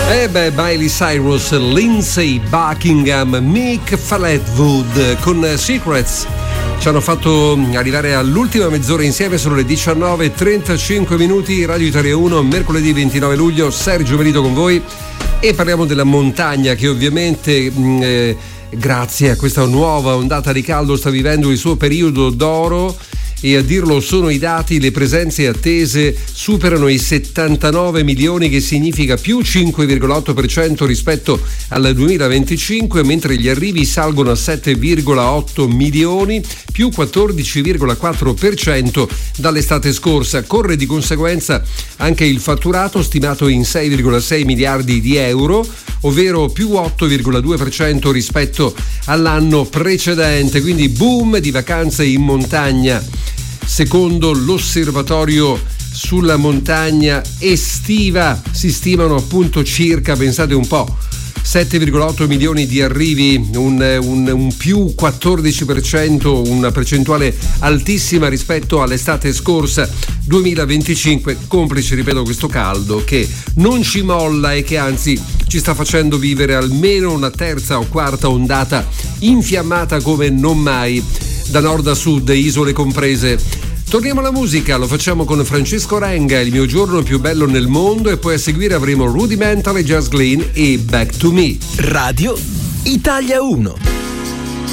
Miley Cyrus, Lindsey Buckingham, Mick Fleetwood con Secrets ci hanno fatto arrivare all'ultima mezz'ora insieme. Sono le 19:35 minuti. Radio Italia 1, mercoledì 29 luglio, Sergio Merito con voi e parliamo della montagna che ovviamente grazie a questa nuova ondata di caldo sta vivendo il suo periodo d'oro. E a dirlo sono i dati, le presenze attese superano i 79 milioni, che significa più 5,8% rispetto al 2025, mentre gli arrivi salgono a 7,8 milioni, più 14,4% dall'estate scorsa. Corre di conseguenza anche il fatturato, stimato in 6,6 miliardi di euro, ovvero più 8,2% rispetto all'anno precedente, quindi boom di vacanze in montagna. Secondo l'osservatorio sulla montagna estiva si stimano appunto circa, pensate un po', 7,8 milioni di arrivi, un più 14%, una percentuale altissima rispetto all'estate scorsa 2025, complice, ripeto, questo caldo che non ci molla e che anzi ci sta facendo vivere almeno una terza o quarta ondata infiammata come non mai, da nord a sud, isole comprese. Torniamo alla musica, lo facciamo con Francesco Renga, Il mio giorno più bello nel mondo, e poi a seguire avremo Rudimental e Just Glean e Back to Me. Radio Italia 1.